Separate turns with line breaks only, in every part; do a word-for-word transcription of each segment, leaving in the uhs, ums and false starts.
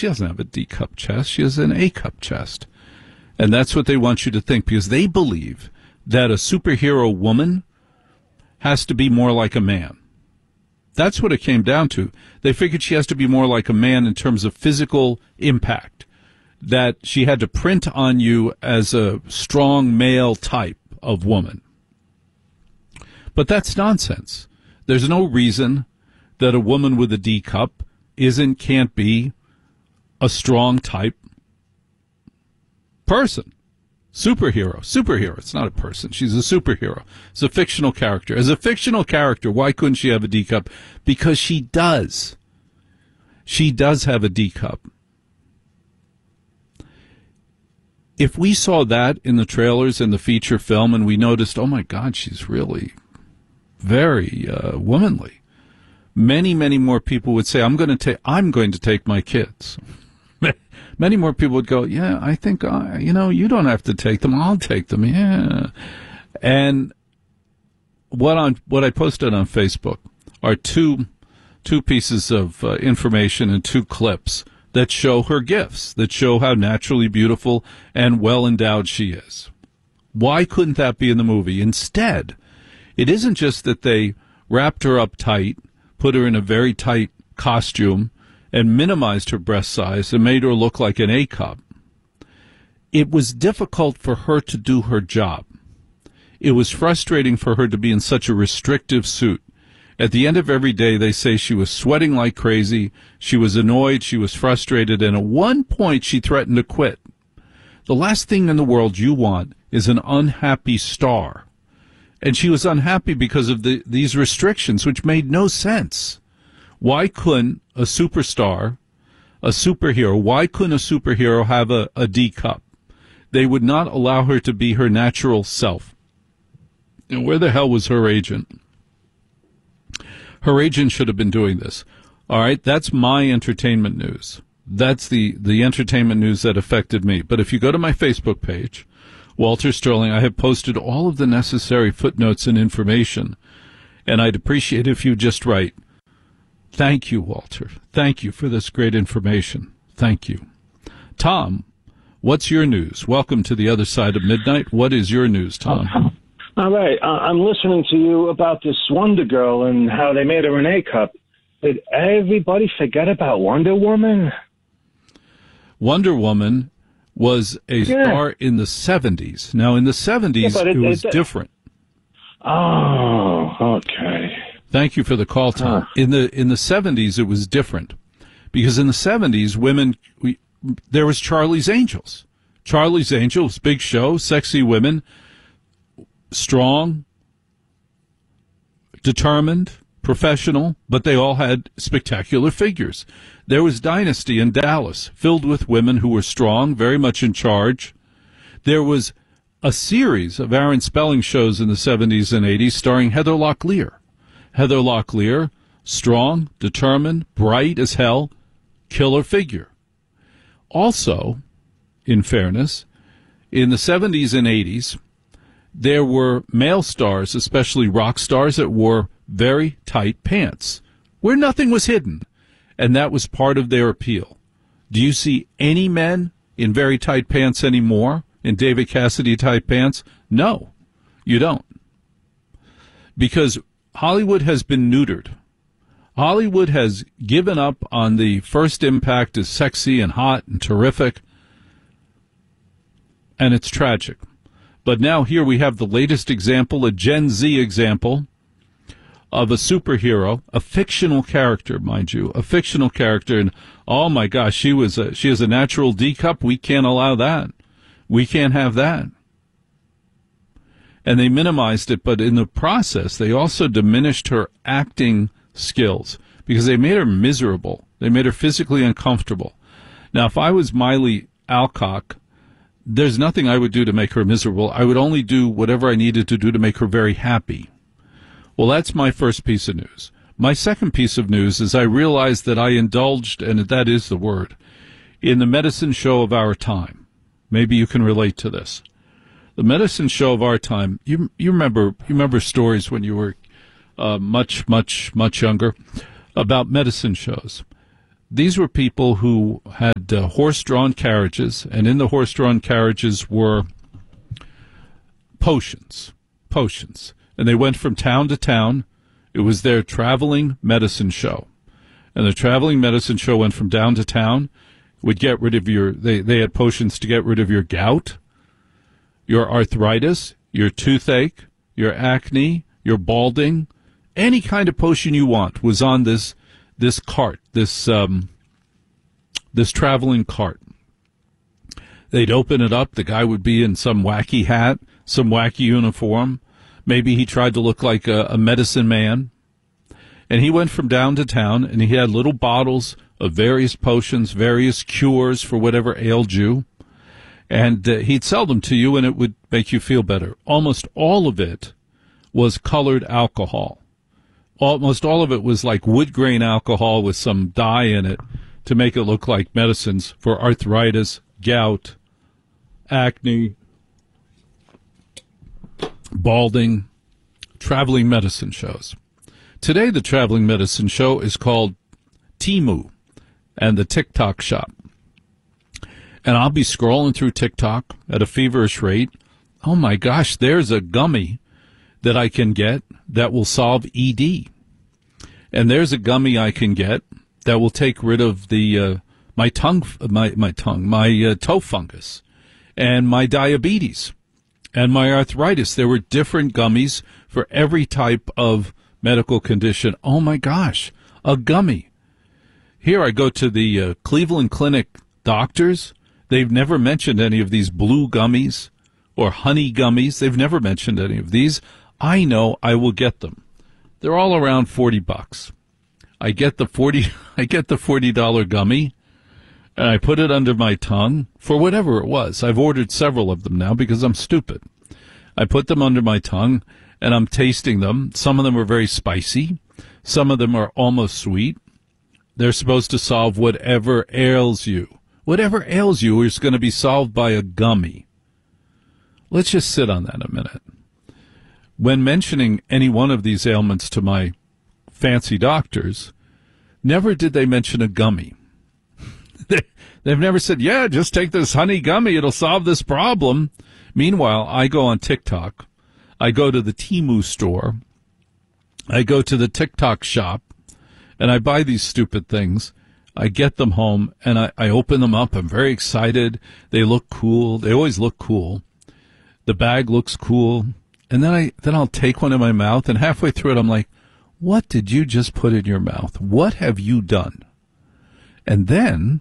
She doesn't have a D cup chest. She has an A cup chest. And that's what they want you to think, because they believe that a superhero woman has to be more like a man. That's what it came down to. They figured she has to be more like a man in terms of physical impact, that she had to print on you as a strong male type of woman. But that's nonsense. There's no reason that a woman with a D cup isn't, can't be a strong type person. Superhero. Superhero. It's not a person. She's a superhero. It's a fictional character. As a fictional character, why couldn't she have a D cup? Because she does. She does have a D cup. If we saw that in the trailers and the feature film and we noticed, oh my God, she's really very uh, womanly, many, many more people would say, I'm going to take, I'm going to take my kids. Many more people would go, yeah, I think, I, you know, you don't have to take them. I'll take them. Yeah. And what on what I posted on Facebook are two two pieces of uh, information and two clips that show her gifts, that show how naturally beautiful and well endowed she is. Why couldn't that be in the movie? Instead, it isn't just that they wrapped her up tight, put her in a very tight costume, and minimized her breast size and made her look like an A cup. It was difficult for her to do her job. It was frustrating for her to be in such a restrictive suit. At the end of every day, they say she was sweating like crazy, she was annoyed, she was frustrated, and at one point she threatened to quit. The last thing in the world you want is an unhappy star. And she was unhappy because of the, these restrictions, which made no sense. Why couldn't a superstar, a superhero, why couldn't a superhero have a, a D cup? They would not allow her to be her natural self. And where the hell was her agent? Her agent should have been doing this. All right, that's my entertainment news. That's the, the entertainment news that affected me. But if you go to my Facebook page, Walter Sterling, I have posted all of the necessary footnotes and information. And I'd appreciate if you just write, thank you, Walter. Thank you for this great information. Thank you. Tom, what's your news? Welcome to the other side of midnight. What is your news, Tom?
All right. Uh, I'm listening to you about this Wonder Girl and how they made her an A cup. Did everybody forget about Wonder Woman? Wonder
Woman was a yeah. star in the seventies. Now, in the seventies, yeah, it, it was it, different.
Oh, okay.
Thank you for the call, Tom. Huh. In the in the seventies, it was different, because in the seventies, women we, there was Charlie's Angels. Charlie's Angels, big show, sexy women, strong, determined, professional, but they all had spectacular figures. There was Dynasty in Dallas, filled with women who were strong, very much in charge. There was a series of Aaron Spelling shows in the seventies and eighties starring Heather Locklear. Heather Locklear, strong, determined, bright as hell, killer figure. Also, in fairness, in the seventies and eighties, there were male stars, especially rock stars, that wore very tight pants, where nothing was hidden, and that was part of their appeal. Do you see any men in very tight pants anymore, in David Cassidy tight pants? No, you don't. Because Hollywood has been neutered. Hollywood has given up on the first impact as sexy and hot and terrific, and it's tragic. But now here we have the latest example, a Gen Z example, of a superhero, a fictional character, mind you, a fictional character, and oh my gosh, she was a, she has a natural D cup. We can't allow that. We can't have that. And they minimized it, but in the process, they also diminished her acting skills because they made her miserable. They made her physically uncomfortable. Now, if I was Miley Alcock, there's nothing I would do to make her miserable. I would only do whatever I needed to do to make her very happy. Well, that's my first piece of news. My second piece of news is I realized that I indulged, and that is the word, in the medicine show of our time. Maybe you can relate to this. The medicine show of our time, you you remember you remember stories when you were uh, much, much, much younger about medicine shows. these were people who had uh, horse-drawn carriages, and in the horse-drawn carriages were potions, potions. And they went from town to town. It was their traveling medicine show. And the traveling medicine show went from town to town, would get rid of your, they, they had potions to get rid of your gout, your arthritis, your toothache, your acne, your balding. Any kind of potion you want was on this this cart, this um, this traveling cart. They'd open it up. The guy would be in some wacky hat, some wacky uniform. Maybe he tried to look like a, a medicine man. And he went from town to town, and he had little bottles of various potions, various cures for whatever ailed you. And uh, he'd sell them to you, and it would make you feel better. Almost all of it was colored alcohol. Almost all of it was like wood grain alcohol with some dye in it to make it look like medicines for arthritis, gout, acne, balding, traveling medicine shows. Today, the traveling medicine show is called Temu and the TikTok shop. And I'll be scrolling through TikTok at a feverish rate. Oh my gosh, there's a gummy that I can get that will solve E D. And there's a gummy I can get that will take rid of the uh, my tongue, my my tongue, my uh, toe fungus, and my diabetes, and my arthritis. There were different gummies for every type of medical condition. Oh my gosh, a gummy. Here I go to the uh, Cleveland Clinic doctors. They've never mentioned any of these blue gummies or honey gummies. They've never mentioned any of these. I know I will get them. They're all around forty bucks. I get the forty I get the forty dollar gummy, and I put it under my tongue for whatever it was. I've ordered several of them now because I'm stupid. I put them under my tongue, and I'm tasting them. Some of them are very spicy. Some of them are almost sweet. They're supposed to solve whatever ails you. Whatever ails you is going to be solved by a gummy. Let's just sit on that a minute. When mentioning any one of these ailments to my fancy doctors, never did they mention a gummy. They've never said, yeah, just take this honey gummy, it'll solve this problem. Meanwhile, I go on TikTok, I go to the Temu store, I go to the TikTok shop, and I buy these stupid things. I get them home, and I, I open them up. I'm very excited. They look cool. They always look cool. The bag looks cool. And then I then I'll take one in my mouth, and halfway through it, I'm like, what did you just put in your mouth? What have you done? And then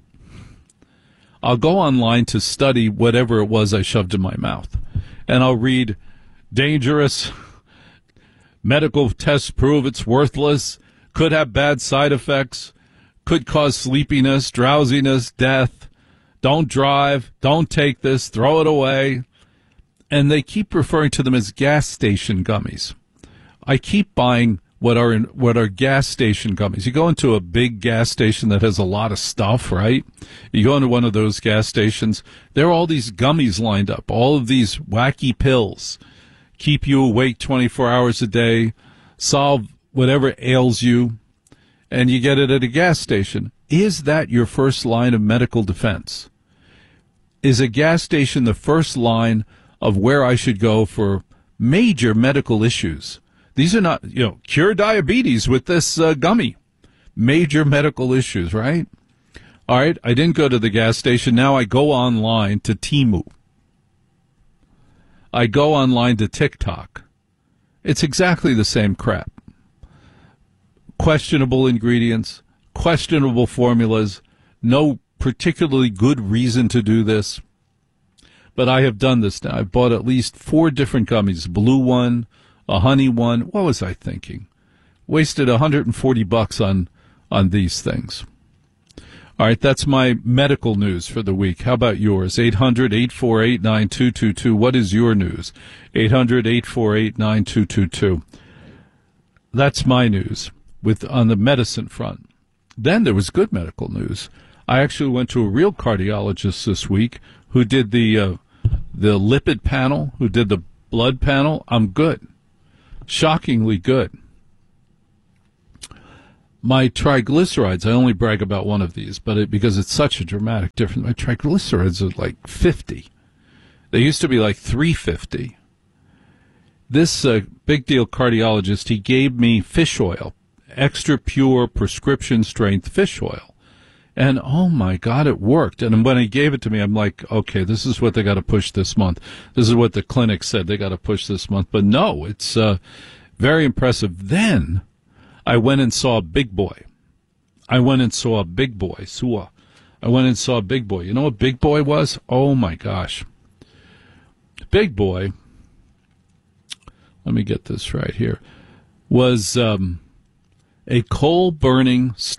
I'll go online to study whatever it was I shoved in my mouth. And I'll read, dangerous, medical tests prove it's worthless, could have bad side effects, could cause sleepiness, drowsiness, death, don't drive, don't take this, throw it away. And they keep referring to them as gas station gummies. I keep buying what are in, what are gas station gummies. You go into a big gas station that has a lot of stuff, right? You go into one of those gas stations, there are all these gummies lined up, all of these wacky pills, keep you awake twenty-four hours a day, solve whatever ails you, and you get it at a gas station. Is that your first line of medical defense? Is a gas station the first line of where I should go for major medical issues? These are not, you know, cure diabetes with this uh, gummy. Major medical issues, right? All right, I didn't go to the gas station. Now I go online to Temu. I go online to TikTok. It's exactly the same crap. Questionable ingredients, questionable formulas, no particularly good reason to do this. But I have done this now. I've bought at least four different gummies, blue one, a honey one. What was I thinking? Wasted one hundred forty bucks on, on these things. All right, that's my medical news for the week. How about yours? eight hundred, eight four eight, nine two two two. What is your news? eight hundred, eight four eight, nine two two two. That's my news with on the medicine front. Then there was good medical news. I actually went to a real cardiologist this week who did the uh, the lipid panel, who did the blood panel. I'm good. Shockingly good. My triglycerides, I only brag about one of these, but it, because it's such a dramatic difference, my triglycerides are like fifty. They used to be like three fifty. This uh, big deal cardiologist, he gave me fish oil, extra pure prescription strength fish oil. And oh my God, it worked. And when he gave it to me, I'm like, okay, this is what they got to push this month. This is what the clinic said they got to push this month. But no, it's uh, very impressive. Then I went and saw a big boy. I went and saw a big boy, Sua. I went and saw a big boy. You know what big boy was? Oh my gosh. Big boy, let me get this right here, was um, a coal-burning